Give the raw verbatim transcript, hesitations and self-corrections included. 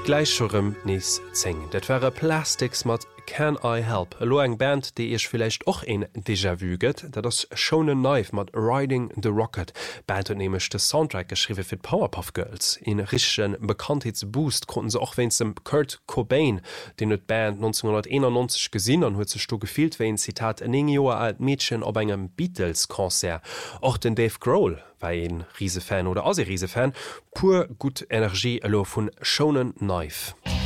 gleich schon nies zing. Dat wäre Plastics mat Can I Help? Lo eng Band, die ich vielleicht auch in Déjà-vu gëtt, dat das Shone Knife mat Riding the Rocket. Band nämlich de Soundtrack geschrieben für Powerpuff Girls. In richtigen Bekanntheitsboost konnten sie auch wenn dem Kurt Cobain, den het Band neunzehnhunderteinundneunzig gesinn an huet ze sto gefielt, wie ein Zitat en eng Joer alt Mädchen op engem Beatles-Konzert. Auch den Dave Grohl war ein Riesefan oder as Riesefan, pur gut Energie allo vun Shone Knife.